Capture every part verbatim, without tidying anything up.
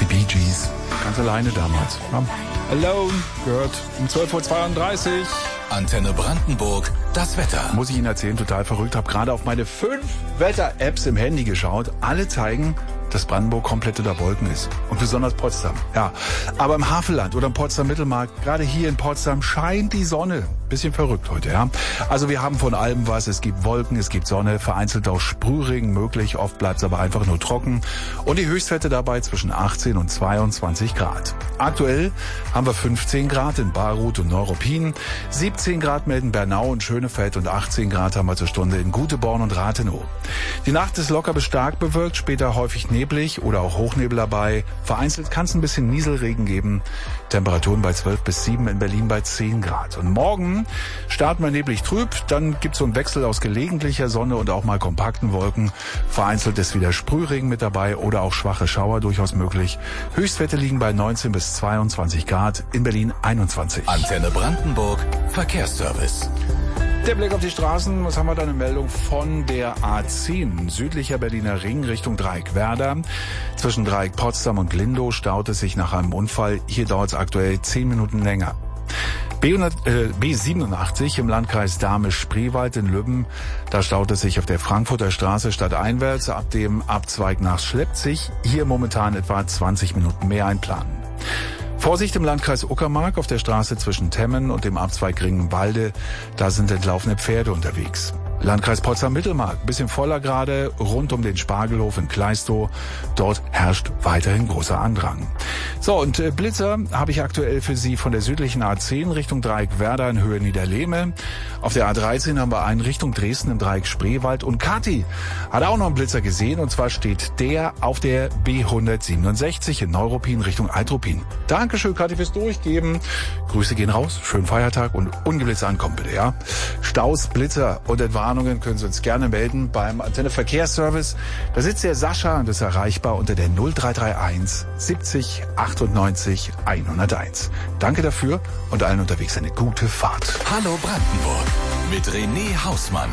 Bee Gees. Ganz alleine damals. Ja. Alone gehört um zwölf Uhr zweiunddreißig. Antenne Brandenburg, das Wetter. Muss ich Ihnen erzählen, total verrückt. Habe gerade auf meine fünf Wetter-Apps im Handy geschaut. Alle zeigen, dass Brandenburg komplett unter Wolken ist. Und besonders Potsdam. Ja, aber im Havelland oder im Potsdam Mittelmarkt, gerade hier in Potsdam, scheint die Sonne. Bisschen verrückt heute, ja. Also wir haben von allem was. Es gibt Wolken, es gibt Sonne, vereinzelt auch Sprühregen möglich. Oft bleibt es aber einfach nur trocken. Und die Höchstwerte dabei zwischen achtzehn und zweiundzwanzig Grad. Aktuell haben wir fünfzehn Grad in Baruth und Neuruppin, siebzehn Grad melden Bernau und Schönefeld und achtzehn Grad haben wir zur Stunde in Guteborn und Rathenow. Die Nacht ist locker bis stark bewölkt, später häufig neblig oder auch Hochnebel dabei. Vereinzelt kann es ein bisschen Nieselregen geben. Temperaturen bei zwölf bis sieben, in Berlin bei zehn Grad. Und morgen starten wir neblig trüb, dann gibt's so einen Wechsel aus gelegentlicher Sonne und auch mal kompakten Wolken. Vereinzelt ist wieder Sprühregen mit dabei oder auch schwache Schauer durchaus möglich. Höchstwerte liegen bei neunzehn bis zweiundzwanzig Grad, in Berlin einundzwanzig. Antenne Brandenburg, Verkehrsservice. Der Blick auf die Straßen, was haben wir da? Eine Meldung von der A zehn, südlicher Berliner Ring Richtung Dreieckwerder. Zwischen Dreieck Potsdam und Glindow staut es sich nach einem Unfall. Hier dauert es aktuell zehn Minuten länger. B siebenundachtzig im Landkreis Dahme-Spreewald in Lübben. Da staut es sich auf der Frankfurter Straße stadteinwärts ab dem Abzweig nach Schleppzig. Hier momentan etwa zwanzig Minuten mehr einplanen. Vorsicht im Landkreis Uckermark auf der Straße zwischen Temmen und dem Abzweig Ringenwalde. Da sind entlaufene Pferde unterwegs. Landkreis Potsdam-Mittelmark, bisschen voller gerade, rund um den Spargelhof in Kleistow. Dort herrscht weiterhin großer Andrang. So, und äh, Blitzer habe ich aktuell für Sie von der südlichen A zehn Richtung Dreieckwerder in Höhe Niederlehme. Auf der A dreizehn haben wir einen Richtung Dresden im Dreieck Spreewald. Und Kathi hat auch noch einen Blitzer gesehen, und zwar steht der auf der B hundertsiebenundsechzig in Neuruppin Richtung Altruppin. Dankeschön, Kathi, fürs Durchgeben. Grüße gehen raus, schönen Feiertag und ungeblitzt ankommen bitte, ja. Staus, Blitzer und Entwarnungen können Sie uns gerne melden beim Antenne Verkehrsservice. Da sitzt der Sascha und ist erreichbar unter der null drei drei eins siebzig achtundneunzig hunderteins. Danke dafür und allen unterwegs eine gute Fahrt. Hallo Brandenburg mit René Hausmann.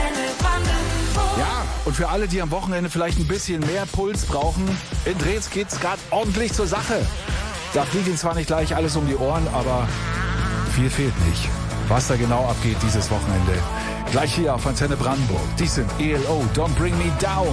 Ja, und für alle, die am Wochenende vielleicht ein bisschen mehr Puls brauchen, in Drehz geht's gerade ordentlich zur Sache. Da fliegt Ihnen zwar nicht gleich alles um die Ohren, aber viel fehlt nicht. Was da genau abgeht dieses Wochenende, gleich hier auf Antenne Brandenburg. Dies sind E L O, Don't Bring Me Down.